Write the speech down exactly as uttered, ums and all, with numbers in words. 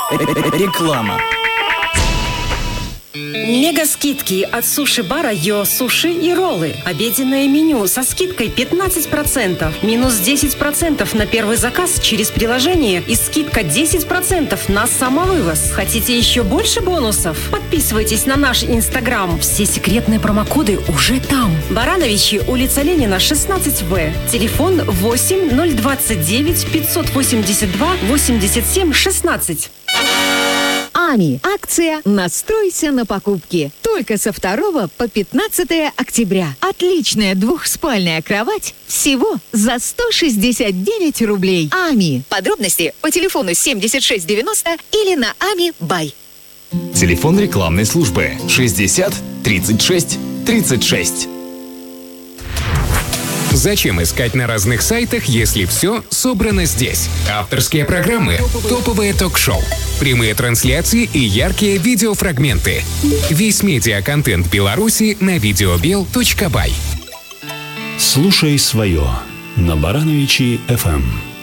Реклама. Мега-скидки от суши-бара Йо Суши и роллы. Обеденное меню со скидкой пятнадцать процентов. Минус десять процентов на первый заказ через приложение и скидка десять процентов на самовывоз. Хотите еще больше бонусов? Подписывайтесь на наш Инстаграм. Все секретные промокоды уже там. Барановичи, улица Ленина, шестнадцать вэ. Телефон восемь ноль двадцать девять пятьсот восемьдесят два восемьдесят семь шестнадцать. АМИ. Акция «Настройся на покупки». Только со второго по пятнадцатое октября. Отличная двухспальная кровать всего за сто шестьдесят девять рублей. АМИ. Подробности по телефону семьдесят шесть девяносто или на ами бай. Телефон рекламной службы шестьдесят тридцать шесть тридцать шесть. Зачем искать на разных сайтах, если все собрано здесь? Авторские программы, топовые ток-шоу, прямые трансляции и яркие видеофрагменты. Весь медиаконтент Беларуси на видеобел точка бай. Слушай свое на Барановичи эф эм.